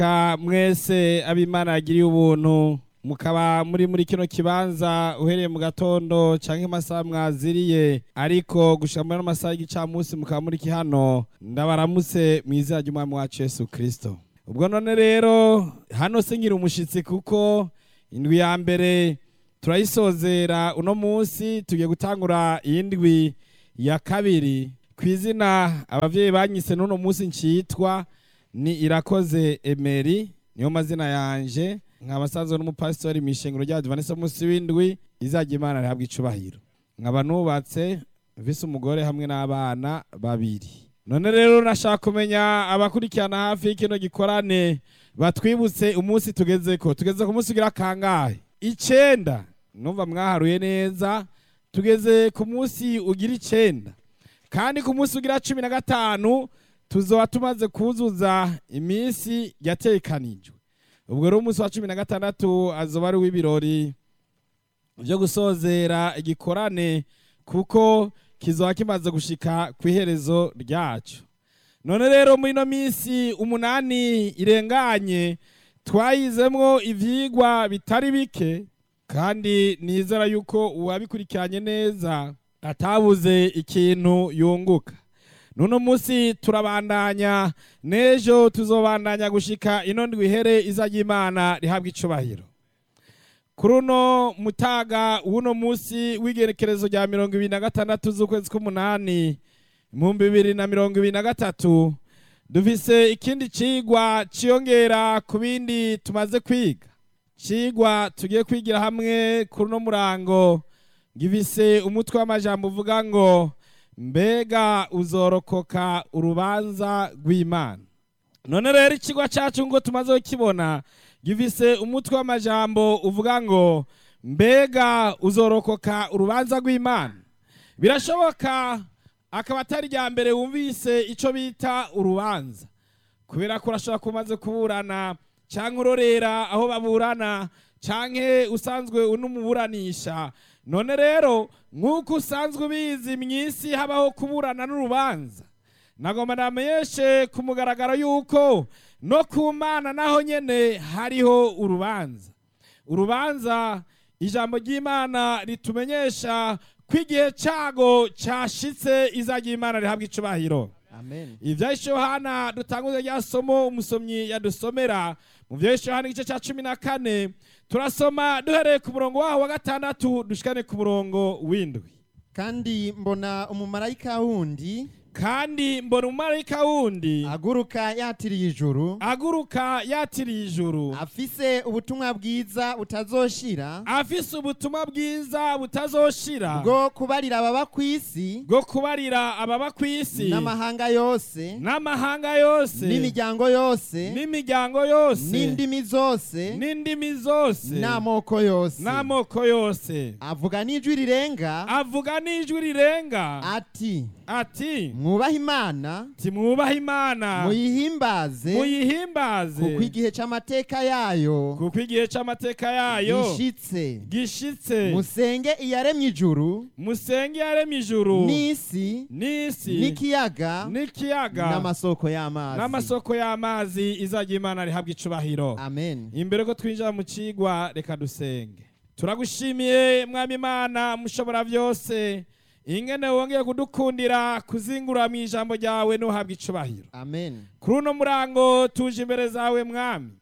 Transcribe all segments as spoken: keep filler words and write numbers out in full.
mwese abimana yagiriye ubuntu mukaba muri muri kino kibanza uhereye mu gatondo canke amasaha mwaziriye ariko gushika muri amasaha y'igicamunsi mukaba muri kihano ndabaramutse mu izina ry'umwami wacu Yesu Kristo. Ubwo none rero hano singira umushitsi kuko indwi ya mbere turayisozera uno munsi tugiye gutangura iyindwi ya kabiri kwizina abavyeyi banyise n'uno munsi ncitwa ni Irakoze Emery niyo mazina yanje nkabasanzwe n'umupastori mishengero rya Adventiste munsi w'indwi izajya Imana rihabwa icubahiro nkaba nubatse mfise umugore hamwe n'abana babiri. None rero nashaka kumenya abakurikirana hafi y'ikino gikorane batwibutse umunsi tugezeko tugeze ku munsi ugira kangahe icenda numva mwaharuye neza tugeze ku munsi ugira icenda kandi ku munsi ugira cumi na gatanu tuzoba tumaze kuzuza iminsi yatekanijwe. Ubwo rero umunsi wa cumi na gatandatu azoba ari w'ibirori byo gusozera igikorane kuko kizoba kimaze gushika ku iherezo ryacu. None rero muri no minsi umunani irenganye twayizemwo ivyigwa bitari bike kandi nizera yuko uwabikurikiranye neza atabuze ikintu yunguka. Nuno musi turabandanya nejo tuzobandanya gushika ino ndwi here izajya Imana rihabwa icubahiro. Kuruno mutaga uno musi w'igerekerezo rya mirongo ibiri na gatandatu z'ukwezi k'umunani mu bibiri na mirongo ibiri na gatatu dufise ikindi cigwa ciyongera ku bindi tumaze kwiga. Cigwa tugiye kwigira hamwe kuruno murango gifise umutwe w'amajambo uvuga ngo mbega uzorokoka urubanza rw'Imana. None rero ikigwa cyacu ngo tumaze kukibona gifise umutwe w'amajambo uvuga ngo mbega uzorokoka urubanza rw'Imana. Birashoboka akaba atari rya mbere wumvise ico bita urubanza kubera ko urashobora kumaze kuburana canke urorera aho baburana canke usanzwe unumuburanisha. None rero nk'uko usanzwe ubizi mw'isi habaho kuburana n'urubanza nagomba namenyeshe ku mugaragaro yuko no ku Mana naho nyene hariho urubanza. Urubanza ijambo ry'Imana ritumenyesha ko igihe cago cashitse izajya Imana rihabwa icubahiro. Amen. Ivyahise Yohana dutanguze rya somo umusomyi yadusomera mu vyahise Yohana igice ca cumi na kane turasoma duhereye ku murongo waho wa gatandatu dushikane ku murongo w'indwi. Kandi mbona umumarayika wundi kandi mbona umumarayika wundi aguruka yatiriye ijuru aguruka yatiriye ijuru afise ubutumwa bwiza butazoshira afise ubutumwa bwiza butazoshira bwo kubarira ababa kw'isi bwo kubarira ababa kw'isi n'amahanga yose n'amahanga yose n'imiryango yose n'imiryango yose n'indimi zose n'indimi zose n'amoko yose n'amoko yose. avuga n'ijwi rirenga avuga n'ijwi rirenga ati ati mwubahe Imana timwubahe Imana muyihimbaze muyihimbaze kuko igihe c'amateka yayo kuko igihe c'amateka yayo gishitse gishitse musenge iyaremye ijuru musenge yaremye ijuru n'isi n'isi n'ikiyaga n'ikiyaga n'amasoko y'amazi n'amasoko y'amazi izajya Imana rihabwa icubahiro. Amen. Imbere ko twinjira mu cigwa reka dusenge. Turagushimiye mwami Imana mushobora byose ingene wongeye kudukundira kuzingura mu ijambo ryawe n'uhabwa icubahiro. Amen. Kuri uno murango tuje imbere zawe mwami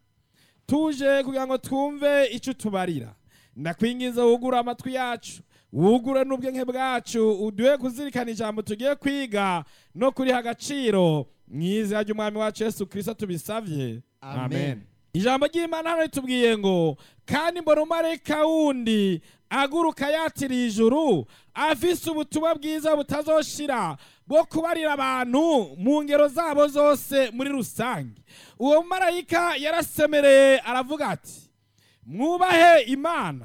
tuje kugira ngo twumve ico tubarira. Ndakwinginze wugura amatwi yacu wugure n'ubwenge bwacu uduhe kuzirikana ijambo tugiye kwiga no kuriha agaciro mw'izina ry'umwami wacu Yesu Kristo tubisavye. Amen. Amen. Ijambo ry'Imana hano ritubwiye ngo kandi mbona umumarayika wundi aguruka yatiriye ijuru afise ubutumwa bwiza butazoshira bwo kubarira abantu mu ngero zabo zose muri rusange. Uwo mumarayika yarasemereye aravuga ati mwubahe Imana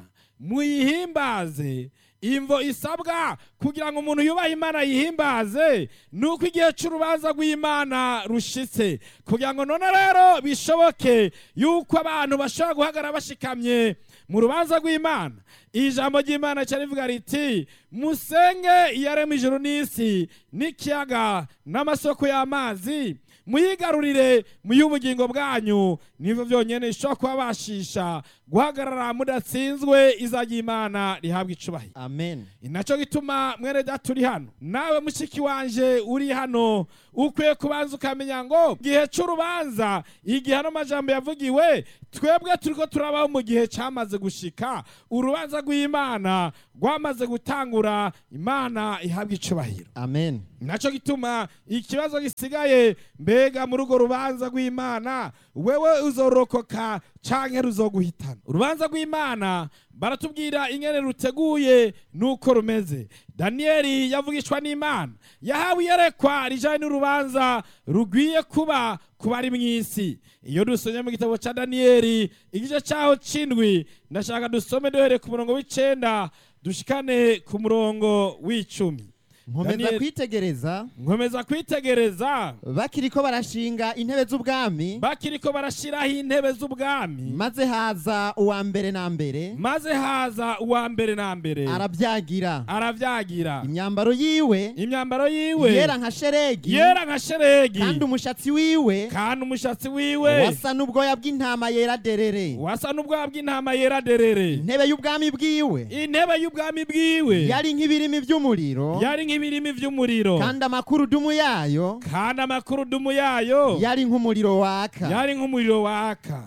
muyihimbaze. Imvo isabwa kugira ngo umuntu yubahe Imana yihimbaze nuko igihe c'urubanza rw'Imana rushitse kugira ngo none rero bishoboke yuko abantu bashobora guhagara bashikamye mu rubanza rw'Imana. Ijambo ry'Imana cyarivuga riti musenge iyaremye ijuru n'isi n'ikiyaga n'amasoko y'amazi muyigarurire mu y'ubugingo bwanyu, nivyo vyonyene bishobora kubabashisha guhagarara mudatsinzwe izajya Imana rihabwa icubahiro. Amen. Inaco gituma mwene data uri hano, nawe mushiki wanje uri hano, ukwiye kubanza ukamenya ngo gihe c'urubanza, igihe ano majambo yavugiwe, twebwe turiko turabaho mu gihe cyamaze gushika, urubanza rw'Imana rwamaze gutangura, Imana ihabwa icubahiro. Amen. Naco gituma ikibazo gisigaye, mbega muri urwo rubanza rw'Imana wewe uzorokoka canke ruzoguhitana? Urubanza rw'Imana baratubwira ingene ruteguye nuko rumeze. Daniyeli yavugishwa n'Imana, yahawe iyerekwa rijanye n'urubanza rugwiye kuba kubari mw'isi. Iyo dusomye mu gitabo ca Daniyeli igice caho c'indwi, ndashaka dusome duhere ku murongo w'icenda dushikane ku murongo w'icumi. Nkomeza kwitegereza nkomeza kwitegereza bakiriko barashinga intebe z'ubwami, bakiriko barashiraho intebe z'ubwami, maze haza uwa mbere na mbere, maze haza uwa mbere na mbere arabyagira aravyagira imyambaro yiwe imyambaro yiwe yera nka sheregi, yera nka sheregi, kandi umushatsi wiwe kandi umushatsi wiwe wasa n'ubwoya bw'intama yera derere, wasa n'ubwoya bw'intama yera derere. intebe y'ubwami bwiwe Intebe y'ubwami bwiwe yari nk'ibirimi by'umuriro, yari nk'ibirimi vy'umuriro, kandi amakurudumu yayo kandi amakurudumu yayo yari nk'umuriro waka. yari nk'umuriro waka.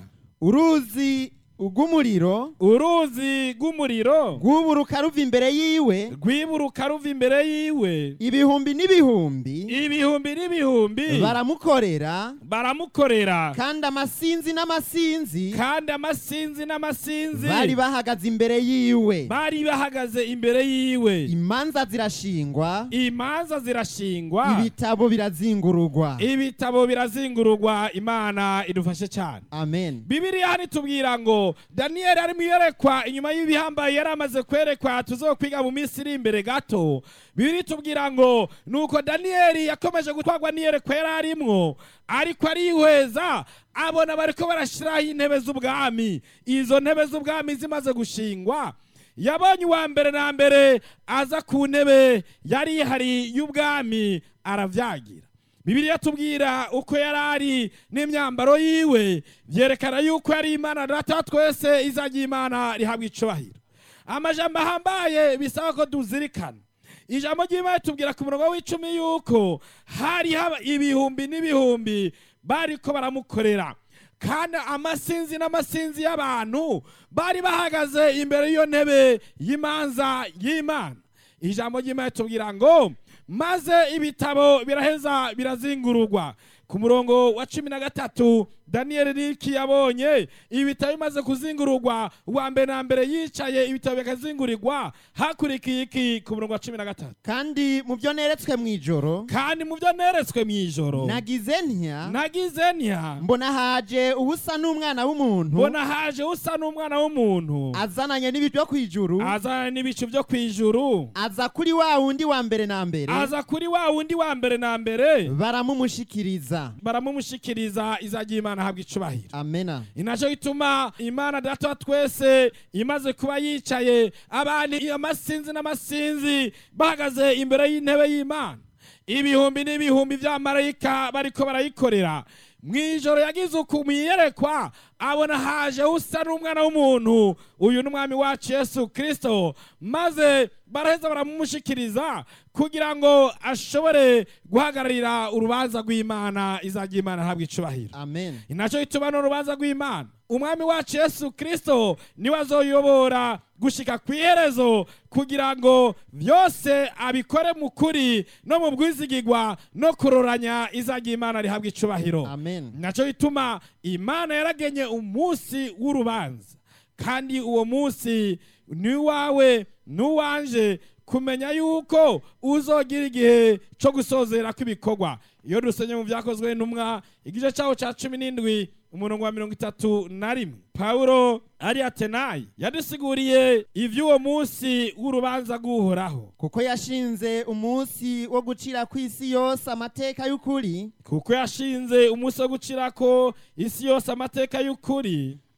Uruzi ugumuriro uruzi rw'umuriro rwuburuka ruva imbere yiwe, rwiburuka ruva imbere yiwe, ibihumbi n'ibihumbi ibihumbi n'ibihumbi baramukorera, baramukorera, kandi amasinzi n'amasinzi kandi amasinzi n'amasinzi bari bahagaze imbere yiwe. bari bahagaze imbere yiwe. Imanza zirashingwa, Imanza zirashingwa, ibitabo birazingurugwa. ibitabo birazingurugwa. Imana idufashe cyane. Amen. Bibiliya hano itubwira ngo Daniyeli ari mu iyerekwa, inyuma y'ibihambaye yari amaze kwerekwa tuzokwiga mu minsi iri imbere gato. Bibiliya itubwira ngo nuko Daniyeli yakomeje gutwarwa n'iyerekwa yari arimwo, ariko arihweza abona bariko barashiraho intebe z'ubwami. Izo ntebe z'ubwami zimaze gushingwa, yabonye uwa mbere na mbere aza ku ntebe yari ihari y'ubwami aravyagira. Bibiliya tubwira uko yari ari n'imyambaro yiwe, vyerekana yuko yari Imana data twese izajya Imana rihabwa icubahiro. Amajambo ahambaye bisaba ko duzirikana. Ijambo ry'Imana tubwira ku murongo w'icumi yuko hari haba ibihumbi n'ibihumbi bariko baramukorera, kandi amasinzi n'amasinzi y'abantu bari bahagaze imbere y'iyo ntebe y'imanza y'Imana. Ijambo ry'Imana tubwira ngo maze ibitabo biraheza birazingururwa. Ku murongo wa cumi na gatatu Daniyeli niki yabonye ibitabo bimaze kuzingururwa, uwa mbere na mbere yicaye ibitabo bikazingurirwa, hakurikiye iki? Ku murongo wa cumi na gatatu, kandi mu byo neretswe mu ijoro kandi mu byo neretswe mu ijoro nagize ntya nagize ntya mbona haje ubusa n'umwana w'umuntu, mbona haje usa n'umwana w'umuntu, azananye n'ibicu byo kwijuru, azana n'ibicu byo kwijuru, aza kuri wa wundi wa mbere na mbere, aza kuri wa wundi wa mbere na mbere, baramumushikiriza baramumushikiriza izajya Imana habwa icubahiro. Amena. Inaco gituma Imana data twese imaze kuba yicaye, abantu amasinzi n'amasinzi bahagaze imbere y'intebe y'Imana, ibihumbi n'ibihumbi vy'amarayika bariko barayikorera. Mwijoro yagize uku mwiyerekwa, abona haje usa n'umwana w'umuntu, uyu n'umwami wacu Yesu Kristo, maze baraheza baramumushikiriza kugira ngo ashobore guhagararira urubanza rw'Imana izajya Imana habwa icubahiro. Amen. Inaco gituma n'urubanza rw'Imana umwami wacu Yesu Kristo niwe azoyobora gushika kw'iherezo, kugira ngo vyose abikore mu kuri no mu bwizigirwa no kuroranya izajya Imana rihabwa icubahiro. Amen. Naco gituma Imana yaragenye umunsi w'urubanza, kandi uwo munsi ni wawe n'uwanje kumenya yuko uzogira igihe cyo gusozera kw'ibikorwa. Iyo dusenye mu vyakozwe n'intumwa igice cyaho ca cumi n'indwi umurongo wa mirongo itatu na rimwe, Pawulo ari Atenayi yadusiguriye ivy'uwo munsi w'urubanza rw'Uhoraho. Kuko yashinze umunsi wo gucira ku isi yose amateka y'ukuri, kuko yashinze umunsi wo gucirako isi yose amateka y'ukuri,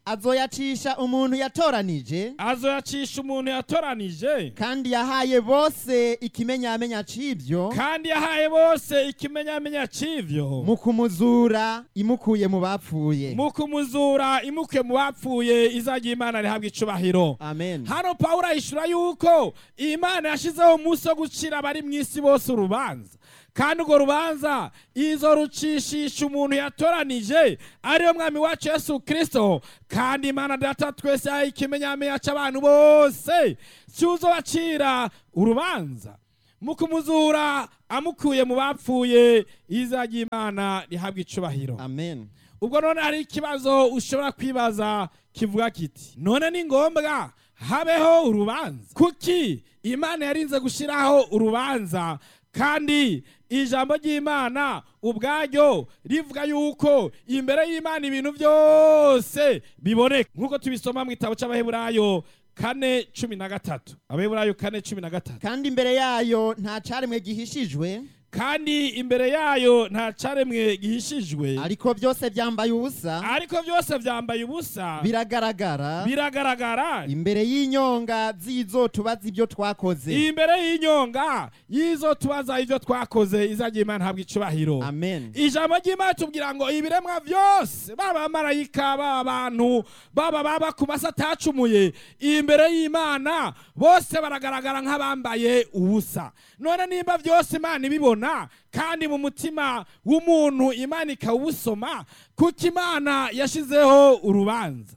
azoyacisha umuntu yatoranije azoyacisha umuntu yatoranije kandi yahaye bose ikimenyamenya c'ivyo kandi yahaye bose ikimenyamenya c'ivyo mu kumuzura imukuye mu bapfuye. mu kumuzura imukuye mu bapfuye izagira Imana rihabwa icubahiro. Amen. Hano Pawulo ahishura yuko Imana yashizeho umunsi wo gucira abari mw'isi bose urubanza, kandi urwo rubanza izorucishisha umuntu yatoranije ariyo mwami wacu Yesu Kristo. Kandi Imana Data twese yahaye ikimenyamenya c'abantu bose cyuzobacira urubanza mu kumuzura amukuye mu bapfuye izagira Imana rihabwa icubahiro. Amen. Ubwo none hari ikibazo ushobora kwibaza kivuga kiti, none ni ngombwa habeho urubanza? Kuki Imana yarinze gushiraho urubanza kandi ijambo ry'Imana ubwaryo rivuga yuko imbere y'Imana ibintu byose biboneka, nkuko tubisoma mu gitabo c'Abaheburayo kane cumi na gatatu. Abaheburayo kane cumi na gatatu. Kandi imbere yayo nta caremwe gihishijwe kandi imbere yayo nta caremwe gihishijwe, ariko byose byambaye ubusa ariko byose byambaye ubusa biragaragara biragaragara imbere y'inyonga z'izotubaza ibyo twakoze. imbere y'inyonga yizo tubaza ibyo twakoze izagira Imana habwa icubahiro. Amen. Ijambo ry'Imana tubwira ngo ibiremwa byose, baba abamarayika, baba abantu, baba baba ku basa atacumuye, imbere y'Imana bose baragaragara nk'abambaye ubusa. None nimba byose Imana ibibona kandi mu mutima w'umuntu Imana ikawusoma, kuko Imana yashizeho urubanza?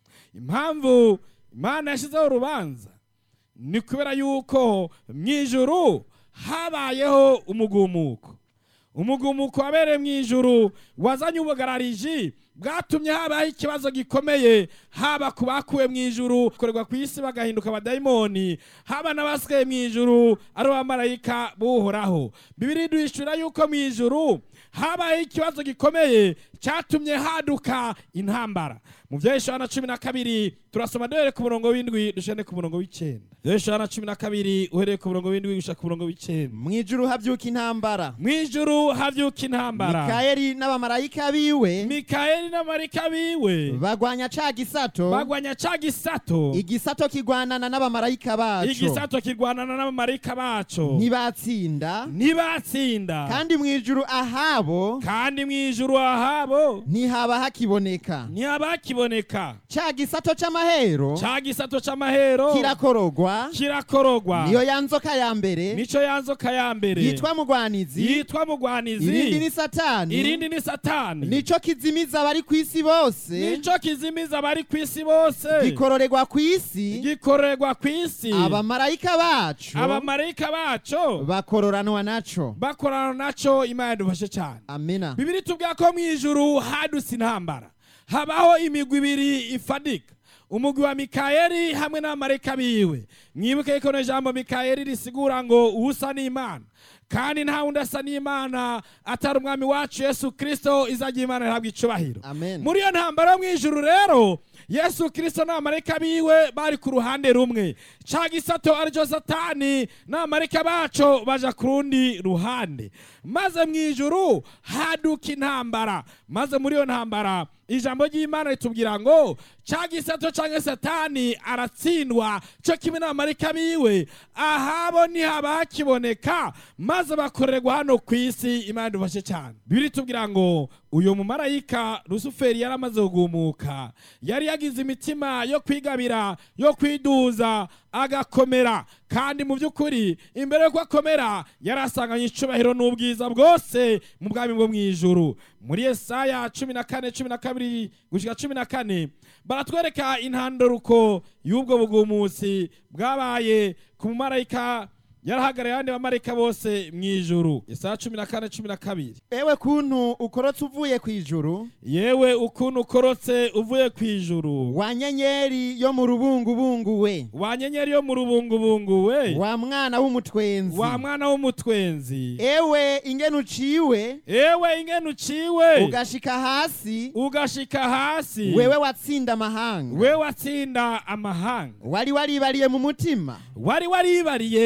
Impamvu Imana yashizeho urubanza ni kubera yuko mw'ijuru habayeho umugumuko. Umugumuko wabereye mw'ijuru wazanye ubugarariji, bwatumye habaho ikibazo gikomeye, haba ku bakuwe mw'ijuru korerwa ku isi bagahinduka abadayimoni, haba n'abasigaye mw'ijuru ari abamarayika buhoraho. Bibiri duhishura yuko mw'ijuru habaho ikibazo gikomeye cyatumye haduka intambara. Mu vya Yohana cumi na kabiri turasoma duhere ku murongo w'indwi dushane ku murongo w'icenda. Yohana cumi na kabiri uhereye ku murongo w'indwi gushika ku murongo w'icenda. Mw'ijuru havyuka intambara. Mw'ijuru havyuka intambara. Mikayeli n'abamarayika biwe Mikayeli n'abamarayika biwe bagwanya ca gisato bagwanya ca gisato. Igisato kigwanana n'abamarayika baco. Igisato kirwanana n'abamarayika baco. Ntibatsinda Ntibatsinda. kandi mw'ijuru ahabo kandi mw'ijuru ahabo ntihaba hakiboneka. ntihaba hakiboneka. Ca gisato c'amahero Ca gisato c'amahero kirakorogwa kirakorogwa. niyo ya nzoka ya mbere Nico ya nzoka ya mbere yitwa mugwanizi yitwa mugwanizi. irindi ni satani irindi ni satani. nico kizimiza abari kw'isi bose Nico kizimiza abari kw'isi bose. gikororerwa kw'isi gikorerwa kw'isi. abamarayika bacu abamarayika baco bakororanwa naco. bakorana naco. Imana yadufashe cyane. Amina. Bibiri tubwira ko mw'ijuru hadutse intambara, habaho imigwi ibiri ifadika, umugwi wa Mikayeli hamwe n'abamarayika biwe. Mwibuke ko n'ijambo Mikayeli risigura ngo usa n'Imana, kandi nta wundi asa n'Imana atari umwami wacu Yesu Kristo izagira Imana rihabwa icubahiro. Amen. Muri iyo ntambara yo mw'ijuru rero Yesu Kristo n'abamarayika biwe bari ku ruhande rumwe, ca gisato arico satani n'abamarayika baco baja ku rundi ruhande. Maze mw'ijuru haduka intambara, maze muri iyo ntambara ijambo ry'Imana ritubwira ngo ca gisato canke satani aratsindwa co kimwe n'abamarayika biwe, ahabo ntihaba hakiboneka, maze bakorerwa hano kw'isi. Imana idufashe cyane. Bibiri tubwira ngo uyo mumarayika Lusuferi yari amaze kugumuka, yari yagize imitima yo kwigabira, yo kwiduza, agakomera, kandi mu by'ukuri imbere yuko akomera yari asanganye icubahiro n'ubwiza bwose mu bwami bwo mw'ijuru. Muri Yesaya cumi na kane cumi na kabiri gushika cumi na kane baratwereka intandaruko y'ubwo bugumusi bwabaye ku mumarayika yarahagaraye abandi bamarayika bose mw'ijuru. Yesaya cumi na kane cumi na kabiri. Ewe kuntu ukorotse uvuye kw'ijuru, yewe ukuntu ukorotse uvuye kw'ijuru, wa nyenyeri yo mu rubungubungu we, wa nyenyeri yo mu rubungubungu we, wa mwana w'umutwenzi, wa mwana w'umutwenzi. ewe ingene uciwe, ewe ingene uciwe ugashika hasi, ugashika hasi, wewe watsinda amahanga, we watsinda amahanga, wari waribariye mu mutima, wari waribariye mu mutima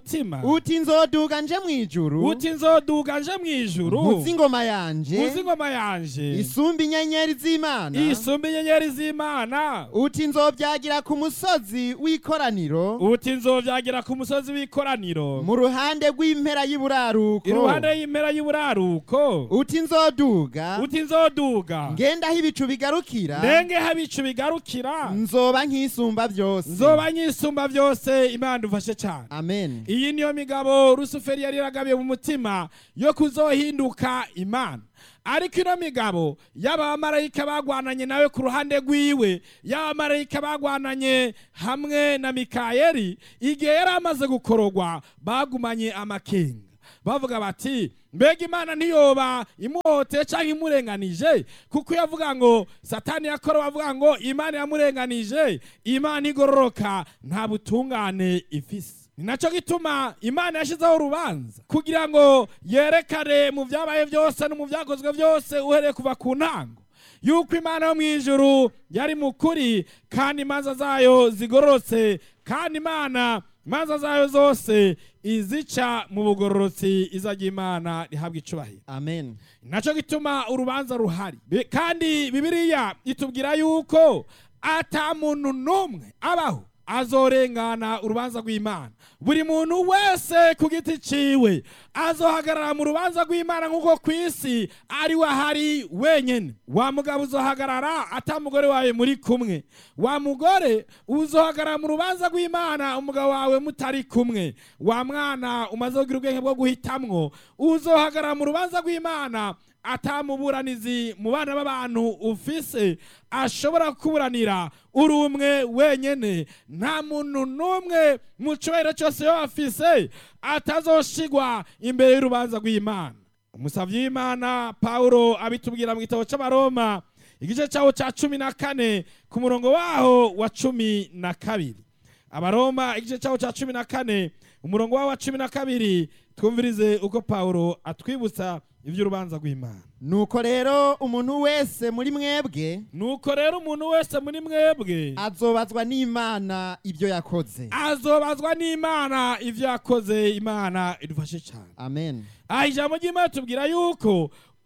mutima uti nzoduga nje mwijuru uti nzoduga nje mwijuru nkuzi ingoma yanje uzi ingoma yanje isumba inyenyeri z'Imana isumba inyenyeri z'Imana uti nzovyagira ku musozi w'ikoraniro uti nzovyagira ku musozi w'ikoraniro mu ruhande rw'impera y'iburaruko iruhande y'impera y'iburaruko uti nzoduga uti nzoduga ngenda aho ibicu bigarukira ndenge aho ibicu bigarukira nzoba nk'isumba byose nzoba nk'isumba byose. Imana dufashe cyane. amen. Iyi niyo migabo Rusuferi yari yaragabiye mu mutima yo kuzohinduka Imana, ariko ino migabo y'abamarayika bagwananye nawe ku ruhande rwiwe, y'abamarayika bagwananye hamwe na Mikayeli, igihe yari amaze gukorogwa bagumanye amakenga bavuga bati mbega Imana ntiyoba imuhote cyangwa imurenganije, kuko yavuga ngo Satani yakora, bavuga ngo Imana yamurenganije, Imana igororoka nta butungane ifise. Ni nacyo gituma Imana yashyizeho urubanza kugira ngo yerekane mu byabaye byose no mu byakozwe byose uhereye kuva ku ntango yuko Imana yo mu ijuru yari mukuri kandi imanza zayo zigororotse, kandi Imana imanza zayo zose izica mu bugororotsi, izagira Imana rihabwa icubahiro. amen. Nacyo gituma urubanza ruhari, kandi Bibiliya itubwira yuko ata muntu n'umwe abaho azorengana urubanza rw'Imana. Buri muntu wese ku giti ciwe azohagarara mu rubanza rw'Imana nk'uko ku isi ari we ahari wenyene. Wa mugabo uzohagarara ata mugore wawe muri kumwe, wa mugore uzohagarara mu rubanza rw'Imana umugabo wawe mutari kumwe, wa mwana umaze kugira ubwenge bwo guhitamwo uzohagarara mu rubanza rw'Imana atamuburanizi mu bana b'abantu ufise ashobora kuburanira uri umwe wenyene. Nta muntu n'umwe mu cyubahiro cyose yo afise atazoshigwa imbere y'urubanza rw'Imana. Umusavyi w'Imana Paulo abitubwira mu gitabo c'Abaroma igice cyawo cya cumi na kane ku murongo waho wa cumi na kabiri. Abaroma igice cyawo cya cumi na kane umurongo waho wa cumi na kabiri, twumvirize uko Paulo atwibutsa ivy'urubanza rw'Imana. Nuko rero umuntu wese muri mwebwe Nuko rero umuntu wese muri mwebwe azobazwa n'Imana ibyo yakoze. azobazwa n'Imana ivyo yakoze. Imana idufashe cyane. amen. Aha ijambo ry'Imana tubwira yuko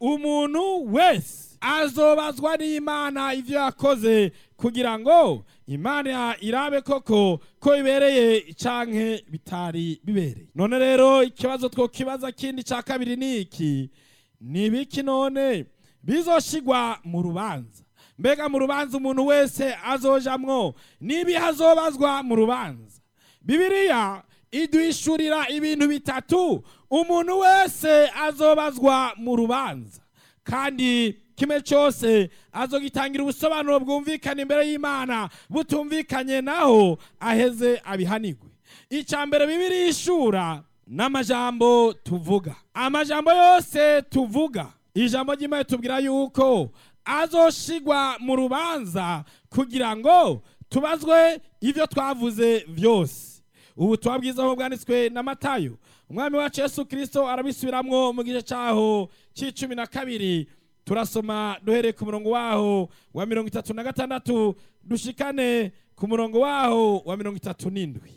umuntu wese azobazwa n'Imana ivyo yakoze kugira ngo Imana irabe koko ko ibereye canke bitari bibereye. None rero ikibazo twokibaza kindi ca kabiri ni iki: ni biki none bizoshigwa mu rubanza? Mbega mu rubanza umuntu wese azojamwo nibi azobazwa mu rubanza? Bibiliya iduhishurira ibintu bitatu umuntu wese azobazwa mu rubanza, kandi kimwe cyose azogitangira ubusobanuro bwumvikana imbere y'Imana, butumvikanye naho aheze abihanigwe. Icya mbere Bibiliya ishura n'amajambo tuvuga. Amajambo yose tuvuga, ijambo ry'Imana tubwira yuko azoshigwa mu rubanza kugira ngo tubazwe ivyo twavuze vyose. Ubu twabwiza aho bwanditswe na Matayo. Umwami wacu Yesu Kristo arabisubiramwo mu gice cyaho c'icumi na kabiri. Turasoma duhereye ku murongo waho wa mirongo itatu na gatandatu dushikane ku murongo waho wa mirongo itatu n'indwi.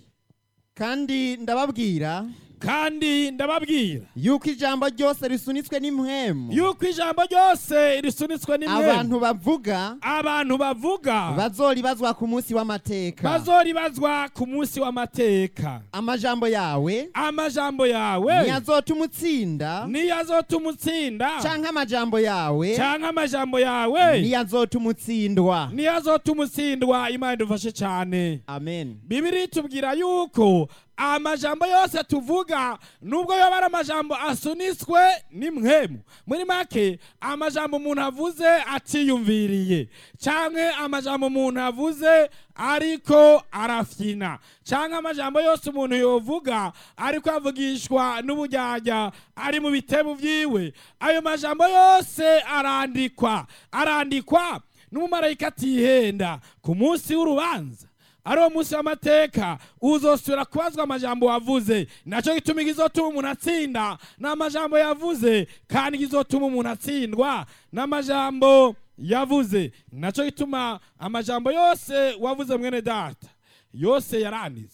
Kandi ndababwira kandi ndababwira yuko ijambo ryose risunitswe n'impwemu, yuko ijambo ryose risunitswe n'impwemu, abantu bavuga abantu bavuga bazoribazwa ku munsi w'amateka, bazoribazwa ku munsi w'amateka. amajambo yawe amajambo yawe ntiyazotuma utsinda, ntiyazotuma utsinda, canke amajambo yawe canke amajambo yawe ntiyazotuma utsindwa, ntiyazotuma utsindwa. Imana idufashe cyane. amen. Bibiliya itubwira yuko amajambo yose tuvuga nubwo yoba ari amajambo asunitswe n'impwemu, muri make amajambo umuntu avuze atiyumviriye, canke amajambo umuntu avuze ariko arafyina, canke amajambo yose umuntu yovuga ariko avugishwa n'ubujyajya ari mu bitebo vyiwe, ayo majambo yose arandikwa arandikwa n'umumarayika atihenda ku munsi w'urubanza. Ari uwo munsi w'amateka uzosubira kubazwa amajambo wavuze. Naco gituma igizotuma umuntu atsinda n'amajambo yavuze, kandi igizotuma umuntu atsindwa n'amajambo yavuze. Naco gituma amajambo yose wavuze mwene data yose yaranditswe.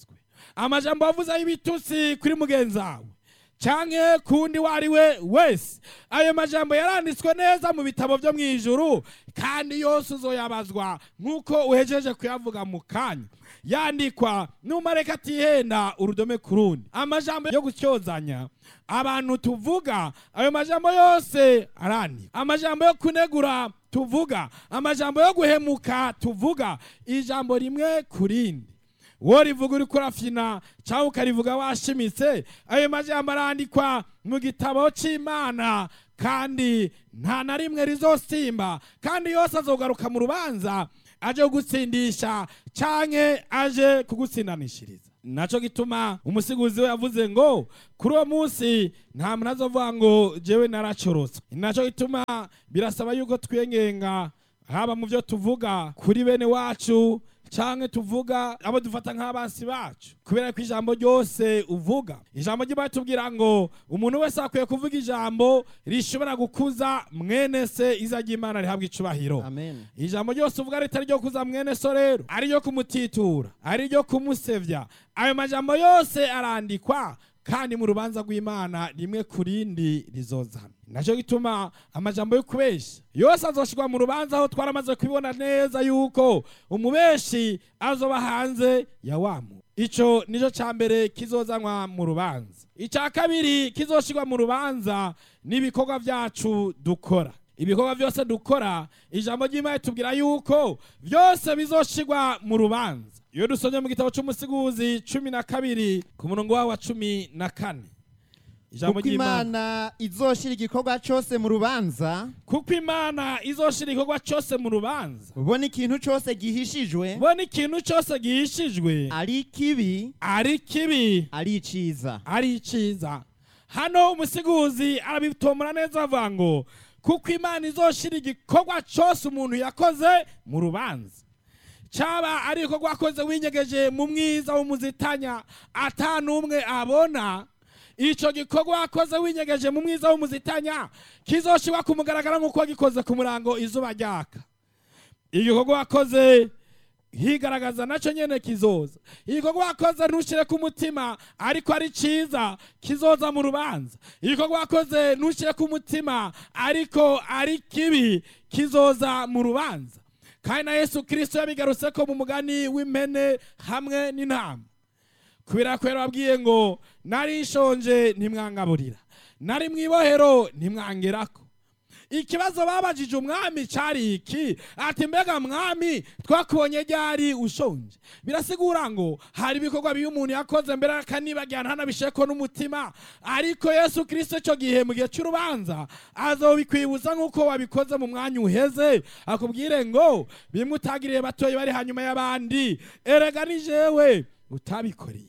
amajambo wavuze y'ibitutsi kuri mugenzi wawe canke kundi wari we wese, ayo majambo yaranditswe neza mu bitabo byo mwijuru kandi yose uzoyabazwa nkuko uhejeje kuyavuga mu kanya. Yandikwa n'umareka atihenda urudome kurundi. Amajambo yo gucyozanya abantu tuvuga, ayo majambo yose arandikwa. Amajambo yo kunegura tuvuga, amajambo yo guhemuka tuvuga, ijambo rimwe kurindi. Wori vuga uri kurafina cyangwa ukarivuga washimitse, ayo majambo arandikwa mu gitabo cy'Imana kandi nta na rimwe rizosimba, kandi yose azogaruka mu rubanza aje kugutsindisha canke aje kugutsindanishiriza. Naco gituma umusiguzi we yavuze ngo kuri uwo munsi nta muntu azovuga ngo jewe naracorotse. Naco gituma birasaba yuko twengenga haba mu byo tuvuga kuri bene wacu canke tuvuga abo dufata nk'abansi bacu, kubera ko ijambo ryose uvuga, ijambo ry'Imana tubwira ngo umuntu wese akwiye kuvuga ijambo rishobora gukuza mwene se, iza ry'Imana rihabwa icubahiro. Amen. Ijambo ryose uvuga ritari ryo kuza mwene so rero, ari ryo kumutitura, ari ryo kumusevya, ayo majambo yose arandikwa kandi mu rubanza rw'Imana rimwe kurindi rizozana. Naco gituma amajambo yo kubesha yose azoshirwa mu rubanza, aho twaramaze kubibona neza yuko umubeshi azoba hanze ya wamu. Ico nico cambere kizozanwa mu rubanza. Ica kabiri kizoshirwa mu rubanza n'ibikorwa vyacu dukora. Ibikorwa byose dukora, ijambo ry'Imana tubwira yuko byose bizoshirwa mu rubanza. Iyo dusomye mu gitabo cy'umusiguzi cumi na kabiri ku murongo wa cumi na kane, ijambo ry'Imana izoshira igikorwa cyose mu rubanza, kuko Imana izoshira igikorwa cyose mu rubanza, ubona ikintu cyose gihishijwe, ubona ikintu cyose gihishijwe, ari kibi, ari kibi, ari iciza, ari iciza. Hano umusiguzi arabitomora neza avuga ngo kuko Imana izoshira igikorwa cyose umuntu yakoze mu rubanza, cyaba ari ko gwakoze winyegeje mu mwiza w'umuzitanya atanumwe abona, ico gikorwa wakoze winyegeje mu mwiza w'umuzitanya kizoshirwa kumugaragara nkuko gikoze ku murango izuba ryaka. Igikorwa wakoze higaragaza naco nyene kizoza. Igikorwa wakoze ntushire ku mutima ariko ari ciza kizoza mu rubanza. Igikorwa wakoze ntushire ku mutima ariko ari kibi kizoza mu rubanza. Kandi na Yesu Kristo yabigarutse ko mu mugani w'impene hamwe n'intama, kubera ko yarababwiye ngo nari nshonje ntimwangaburira, nari mwibohero ntimwangerako. Ikibazo babajije umwami cari iki? Ati mbega mwami twakubonye ryari ushonje? Birasigura ngo hari ibikorwa bibi umuntu yakoze mbere akanibagirana ntanabisheko n'umutima, ariko Yesu Kristo cyo gihe mu gihe cy'urubanza azobikwibuza nkuko wabikoze mu mwanya uheze, akubwire ngo bimwe utagiriye batoyi bari hanyuma y'abandi, erega ni jewe utabikoreye.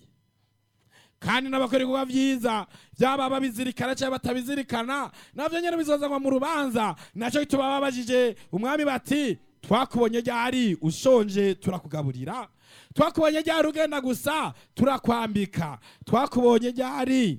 Kandi n'abakora ibikorwa vyiza byaba babizirikana cyangwa batabizirikana navyo nyene bizozanwa mu rubanza. Naco gituma babajije umwami bati twakubonye ryari ushonje turakugaburira, twakubonye ryari ugenda gusa turakwambika, twakubonye ryari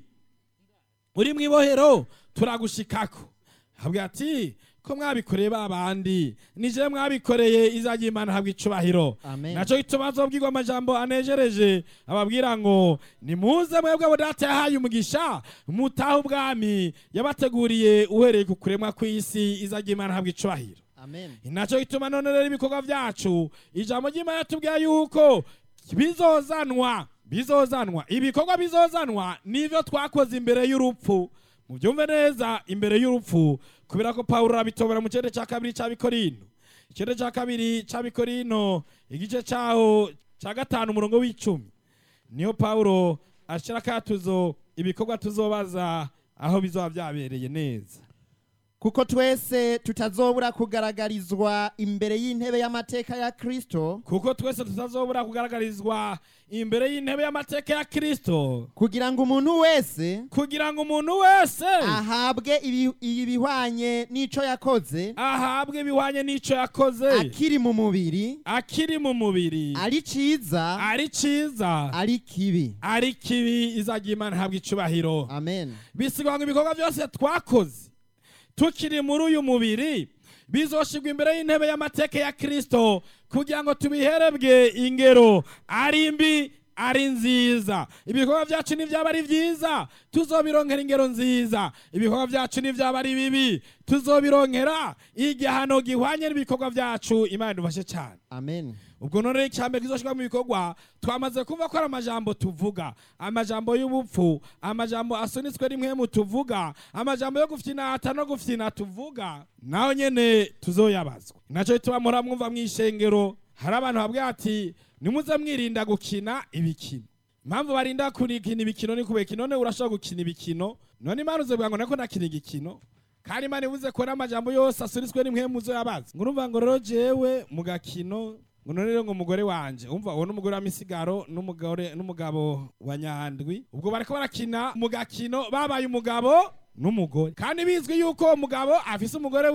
uri mwibohero turagushikako. Habwa ati ko mwabikoreye babandi nije mwabikoreye izagiye Imana habwa icubahiro. Naco gituma azobwirwa amajambo anejereje ababwira ngo nimuze mwebwe abo data yahaye umugisha mutaha ubwami yabateguriye uhereye ku kuremwa kw'isi, izagiye Imana habwa icubahiro. Amen. Naco gituma none rero ibikorwa vyacu ijambo ry'Imana tubwira yuko bizozanwa bizozanwa ibikorwa bizozanwa nivyo twakoze imbere y'urupfu. Mubyumve neza, imbere y'urupfu, kubera ko Paulo abitobera mu cende cya kabiri cy'Abikorino, icende cya kabiri cy'Abikorino igice cyaho cya gatanu umurongo w'icumi, niyo Paulo ashira katuzo ibikorwa tuzobaza aho bizoba byabereye neza. Kuko twese tutazobura kugaragarizwa imbere y'intebe y'amateka ya Kristo, kuko twese tutazobura kugaragarizwa imbere y'intebe y'amateka ya Kristo, kugira ngo umuntu wese kugira ngo umuntu wese ahabwe ibihwanye n'ico yakoze, ahabwe ibihwanye n'ico yakoze, akiri mu mubiri akiri mu mubiri, ari ciza ari ciza, ari kibi, ari kibi, izagiye Imana habwa icubahiro. Amen. Bisigwa ngo ibikorwa byose twakoze tukiri muri uyu mubiri bizoshirwa imbere y'intebe y'amateka ya Kristo kugira ngo tubiherebwe ingero ari mbi ari nziza. Ibikorwa byacu nivyaba ari vyiza tuzobironkera ingero nziza, ibikorwa byacu nivyaba ari bibi tuzobironkera igihano gihwanye n'ibikorwa byacu. Imana idufashe cyane. Amen. Ubwo none icyambere kizoshika mu bikorwa twamaze kumva ko ari amajambo tuvuga, amajambo y'ubupfu, amajambo asunitswe rimwe mu tuvuga, amajambo yo gufyinata no gufyina tuvuga, naho nyene tuzoyabazwa. Naco tuba mura mwumva mw'ishengero hari abantu babwiye ati nimuze mwirinda gukina ibikino. Impamvu barinda kurikina ibikino ni kubeka none urashobora gukina ibikino none Imana uzovuga ngo nako nakina igikino kandi Imana ivuze ko amajambo yose asunitswe rimwe muzo yabaza. Ngo urumva ngo rero jewe mu gakino ngo none rero ngo umugore wanje umva uwo n'umugore wa Misigaro n'umugore n'umugabo wa Nyandwi ubwo bariko barakina mu gakino babaye umugabo n'umugore kandi bizwi yuko umugabo afise umugore